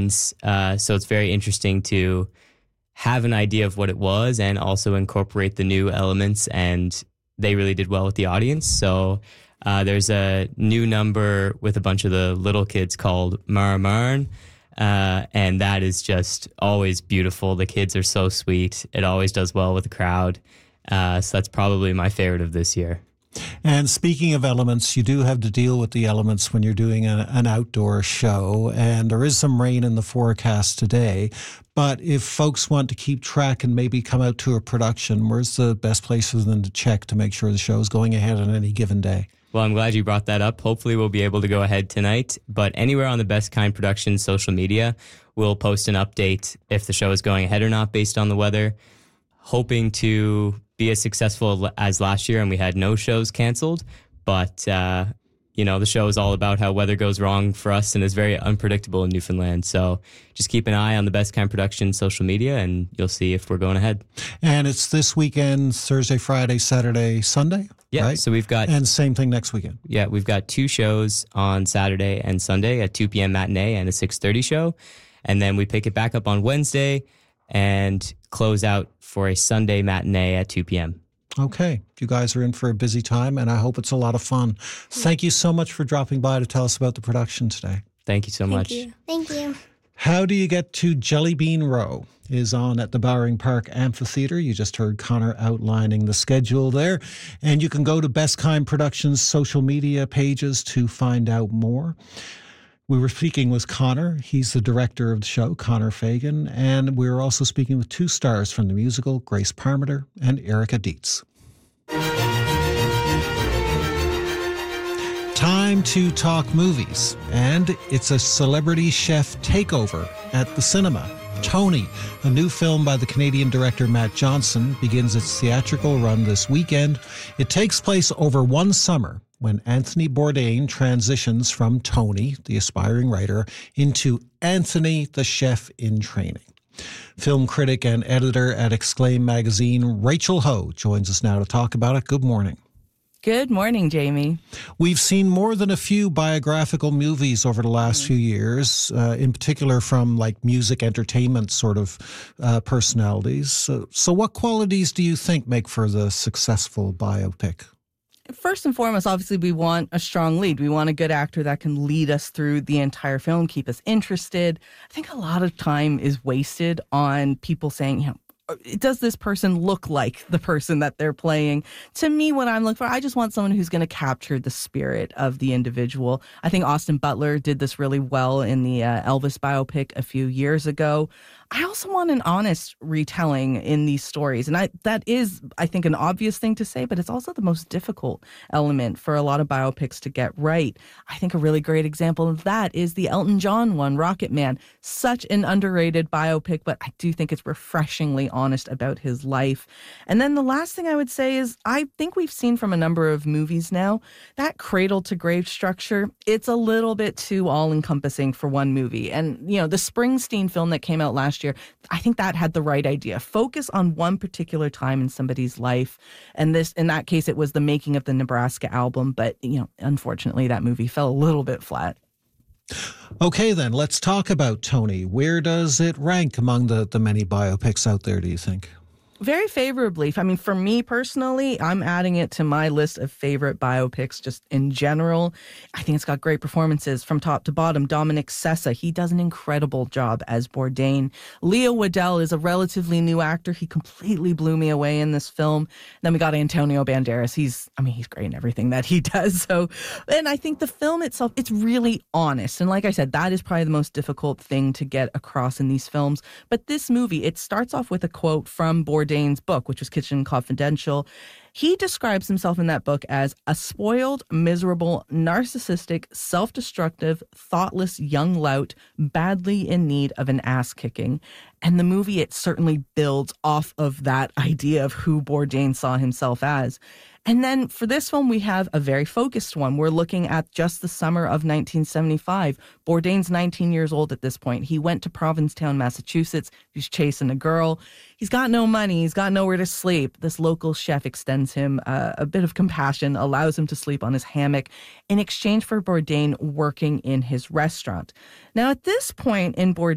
lines. So it's very interesting to have an idea of what it was and also incorporate the new elements. And they really did well with the audience. So there's a new number with a bunch of the little kids called Mar Marn. And that is just always beautiful. The kids are so sweet. It always does well with the crowd. So that's probably my favorite of this year. And speaking of elements, you do have to deal with the elements when you're doing an outdoor show. And there is some rain in the forecast today. But if folks want to keep track and maybe come out to a production, where's the best place for them to check to make sure the show is going ahead on any given day? Well, I'm glad you brought that up. Hopefully we'll be able to go ahead tonight. But anywhere on the Best Kind Productions social media, we'll post an update if the show is going ahead or not based on the weather. Hoping to be as successful as last year, and we had no shows canceled. But, the show is all about how weather goes wrong for us and is very unpredictable in Newfoundland. So just keep an eye on the Best Kind Productions social media, and you'll see if we're going ahead. And it's this weekend, Thursday, Friday, Saturday, Sunday? Yeah, right? So we've got... And same thing next weekend. Yeah, we've got 2 shows on Saturday and Sunday, a 2 p.m. matinee and a 6:30 show. And then we pick it back up on Wednesday and close out for a Sunday matinee at 2 p.m. Okay. You guys are in for a busy time, and I hope it's a lot of fun. Thank you so much for dropping by to tell us about the production today. Thank you so much. Thank you. How Do You Get to Jellybean Row is on at the Bowring Park Amphitheatre. You just heard Connor outlining the schedule there. And you can go to Best Kind Productions' social media pages to find out more. We were speaking with Connor. He's the director of the show, Connor Fagan. And we were also speaking with 2 stars from the musical, Grace Parmiter and Erica Dietz. Time to talk movies. And it's a celebrity chef takeover at the cinema. Tony, a new film by the Canadian director Matt Johnson, begins its theatrical run this weekend. It takes place over one summer when Anthony Bourdain transitions from Tony, the aspiring writer, into Anthony, the chef in training. Film critic and editor at Exclaim magazine, Rachel Ho, joins us now to talk about it. Good morning. Good morning, Jamie. We've seen more than a few biographical movies over the last few years, in particular from like music entertainment sort of personalities. So what qualities do you think make for the successful biopic? First and foremost, obviously, we want a strong lead. We want a good actor that can lead us through the entire film, keep us interested. I think a lot of time is wasted on people saying, does this person look like the person that they're playing? To me, what I'm looking for, I just want someone who's going to capture the spirit of the individual. I think Austin Butler did this really well in the Elvis biopic a few years ago. I also want an honest retelling in these stories. And that is, I think, an obvious thing to say, but it's also the most difficult element for a lot of biopics to get right. I think a really great example of that is the Elton John one, Rocket Man. Such an underrated biopic, but I do think it's refreshingly honest about his life. And then the last thing I would say is I think we've seen from a number of movies now that cradle to grave structure, it's a little bit too all-encompassing for one movie. And, the Springsteen film that came out last year, I think that had the right idea. Focus on one particular time in somebody's life. And in that case, it was the making of the Nebraska album. But, unfortunately, that movie fell a little bit flat. Okay, then, let's talk about Tony. Where does it rank among the many biopics out there, do you think? Very favorably. I mean, for me personally, I'm adding it to my list of favorite biopics just in general. I think it's got great performances from top to bottom. Dominic Sessa, he does an incredible job as Bourdain. Leo Waddell is a relatively new actor. He completely blew me away in this film. Then we got Antonio Banderas. He's great in everything that he does. And I think the film itself, it's really honest. And like I said, that is probably the most difficult thing to get across in these films. But this movie, it starts off with a quote from Bourdain's book, which was Kitchen Confidential. He describes himself in that book as a spoiled, miserable, narcissistic, self-destructive, thoughtless young lout badly in need of an ass kicking. And the movie, it certainly builds off of that idea of who Bourdain saw himself as. And then for this film, we have a very focused one. We're looking at just the summer of 1975. Bourdain's 19 years old at this point. He went to Provincetown, Massachusetts. He's chasing a girl. He's got no money. He's got nowhere to sleep. This local chef extends him a bit of compassion, allows him to sleep on his hammock in exchange for Bourdain working in his restaurant. Now, at this point in Bourdain,